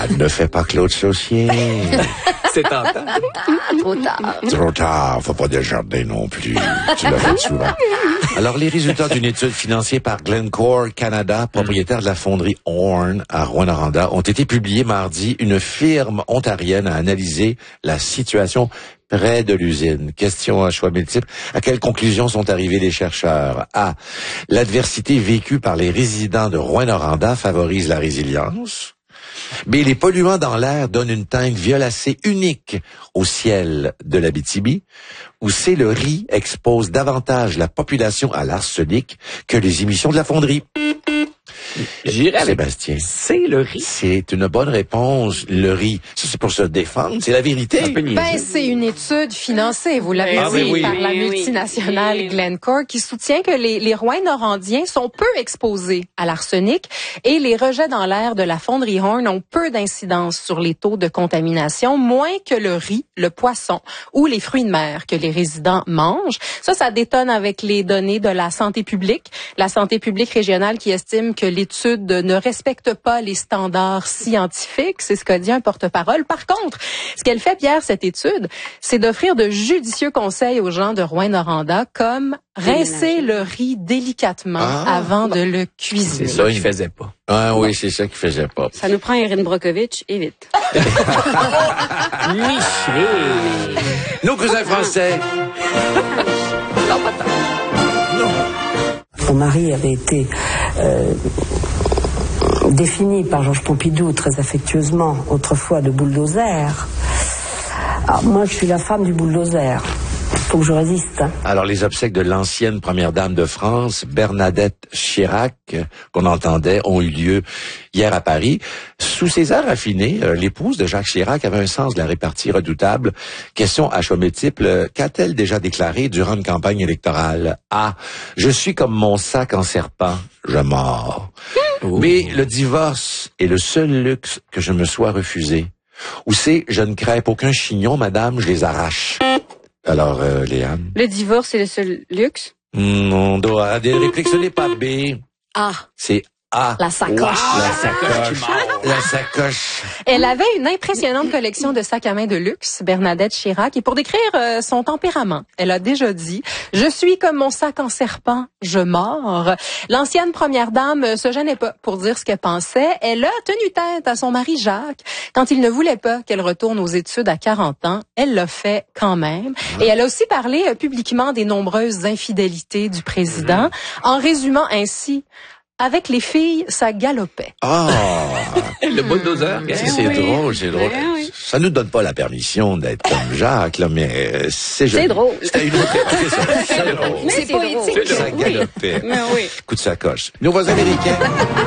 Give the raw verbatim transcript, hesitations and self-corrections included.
Ne fais pas Claude Saucier. C'est tentant. Trop tard. Trop tard, faut pas déjardiner non plus. Tu l'as fait souvent. Alors, les résultats d'une étude financée par Glencore Canada, propriétaire de la fonderie Horn à Rouyn-Noranda, ont été publiés mardi. Une firme ontarienne a analysé la situation près de l'usine. Question à choix multiples. À quelles conclusions sont arrivés les chercheurs? A. L'adversité vécue par les résidents de Rouyn-Noranda favorise la résilience. B. Les polluants dans l'air donnent une teinte violacée unique au ciel de l'Abitibi. Ou C. Le riz expose davantage la population à l'arsenic que les émissions de la fonderie. J'irai avec Sébastien. C'est le riz. C'est une bonne réponse, le riz. Ça, c'est pour se défendre, c'est la vérité. Un peu niaiseux. Ben, c'est une étude financée, vous l'avez Ah, dit, ben oui. par la Oui, oui. multinationale Oui. Glencore, qui soutient que les, les Rouyn-Norandiens sont peu exposés à l'arsenic et les rejets dans l'air de la fonderie Horn ont peu d'incidence sur les taux de contamination, moins que le riz, le poisson ou les fruits de mer que les résidents mangent. Ça, ça détonne avec les données de la santé publique. La santé publique régionale qui estime que l'étude ne respecte pas les standards scientifiques. C'est ce qu'a dit un porte-parole. Par contre, ce qu'elle fait, Pierre, cette étude, c'est d'offrir de judicieux conseils aux gens de Rouyn-Noranda, comme rincer le riz délicatement Ah. avant de le cuisiner. C'est ça qu'il faisait pas. Ah oui, c'est ça qu'il faisait pas. Ça nous prend Erin Brockovich et vite. Michelet. Nos cousins français. Son mari avait été euh, défini par Georges Pompidou très affectueusement autrefois de bulldozer. Alors moi, je suis la femme du bulldozer. Faut que je résiste. Hein. Alors, les obsèques de l'ancienne première dame de France, Bernadette Chirac, qu'on entendait, ont eu lieu hier à Paris. Sous ses airs raffinés, euh, l'épouse de Jacques Chirac avait un sens de la répartie redoutable. Question à choix multiples, qu'a-t-elle déjà déclaré durant une campagne électorale? A. Je suis comme mon sac en serpent, je mords. B. Le divorce est le seul luxe que je me sois refusé. Ou C. Je ne crêpe aucun chignon, madame, je les arrache. Alors, euh, Léane? Le divorce, c'est le seul luxe. Hmm, on doit avoir des répliques, ce n'est pas B. Ah, C'est A. la sacoche. La sacoche. La sacoche. Elle avait une impressionnante collection de sacs à main de luxe, Bernadette Chirac, et pour décrire euh, son tempérament, elle a déjà dit « Je suis comme mon sac en serpent, je mords ». L'ancienne première dame euh, se gênait pas pour dire ce qu'elle pensait. Elle a tenu tête à son mari Jacques. Quand il ne voulait pas qu'elle retourne aux études à quarante ans, elle l'a fait quand même. Et elle a aussi parlé euh, publiquement des nombreuses infidélités du président, en résumant ainsi « Avec les filles, ça galopait ». Ah! Le bulldozer. Ça, c'est oui. drôle, c'est drôle. Ben oui. Ça nous donne pas la permission d'être comme Jacques, là, mais euh, c'est joli. C'est drôle. C'était une autre époque, c'est ça. C'est drôle. Mais C'est c'est drôle. poétique. Ça galopait. Mais oui. Coup de sacoche. Nos voisins américains.